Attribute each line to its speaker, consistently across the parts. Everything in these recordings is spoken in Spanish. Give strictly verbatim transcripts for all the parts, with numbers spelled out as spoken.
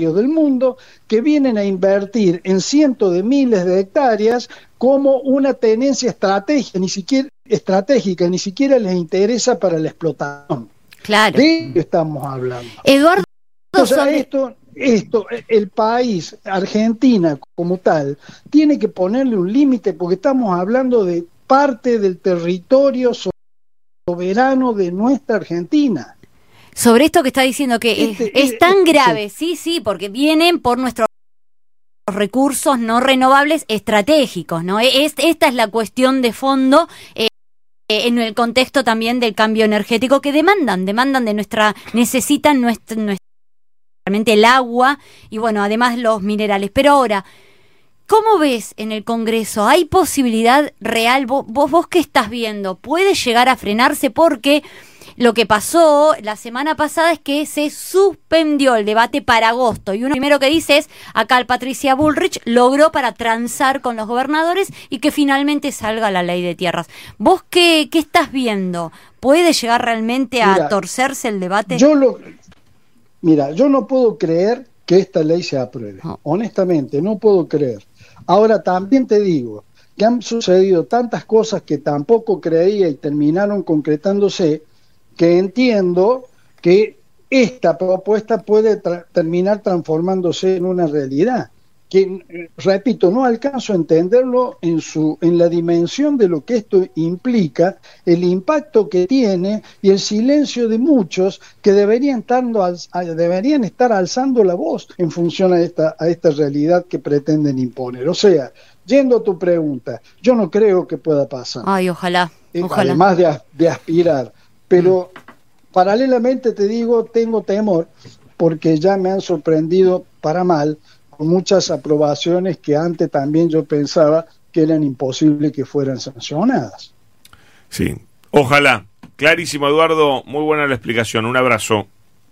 Speaker 1: del mundo que vienen a invertir en cientos de miles de hectáreas como una tenencia estratégica, ni siquiera estratégica, ni siquiera les interesa para la explotación.
Speaker 2: Claro.
Speaker 1: De eso estamos hablando.
Speaker 2: Eduardo,
Speaker 1: Entonces,
Speaker 2: sobre...
Speaker 1: esto, esto, el país, Argentina como tal, tiene que ponerle un límite porque estamos hablando de parte del territorio soberano de nuestra Argentina.
Speaker 2: Sobre esto que está diciendo que
Speaker 1: Este,
Speaker 2: es, es tan
Speaker 1: este,
Speaker 2: grave, sí, sí, porque vienen por nuestros recursos no renovables estratégicos, ¿no? Es, esta es la cuestión de fondo eh, en el contexto también del cambio energético que demandan, demandan de nuestra, necesitan nuestra, nuestra realmente el agua y bueno, además los minerales. Pero ahora, ¿cómo ves en el Congreso? ¿Hay posibilidad real? ¿Vos, vos, vos qué estás viendo? ¿Puede llegar a frenarse? Porque lo que pasó la semana pasada es que se suspendió el debate para agosto. Y uno primero que dice es, acá Patricia Bullrich logró para transar con los gobernadores y que finalmente salga la ley de tierras. ¿Vos qué, qué estás viendo? ¿Puede llegar realmente a
Speaker 1: mira, torcerse
Speaker 2: el debate?
Speaker 1: Yo lo, mira, yo no puedo creer que esta ley se apruebe. No. Honestamente, no puedo creer. Ahora también te digo que han sucedido tantas cosas que tampoco creía y terminaron concretándose, que entiendo que esta propuesta puede tra- terminar transformándose en una realidad. Que, eh, repito, no alcanzo a entenderlo en su en la dimensión de lo que esto implica, el impacto que tiene y el silencio de muchos que deberían estar, deberían estar alzando la voz en función a esta, a esta realidad que pretenden imponer. O sea, yendo a tu pregunta, yo no creo que pueda pasar.
Speaker 2: Ay, ojalá,
Speaker 1: eh,
Speaker 2: ojalá.
Speaker 1: Además de, de aspirar. Pero mm. paralelamente te digo, tengo temor, porque ya me han sorprendido para mal con muchas aprobaciones que antes también yo pensaba que eran imposibles que fueran sancionadas.
Speaker 3: Sí, ojalá. Clarísimo, Eduardo, muy buena la explicación, un abrazo.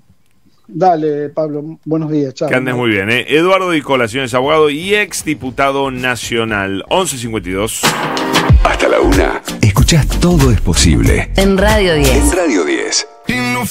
Speaker 1: Dale, Pablo, buenos días, chao.
Speaker 3: Que andes muy bien, ¿eh? Eduardo Di Cola, señor abogado y exdiputado nacional. once cincuenta y dos.
Speaker 4: Hasta la una. Escuchás Todo es Posible.
Speaker 5: En Radio diez.
Speaker 4: En Radio diez.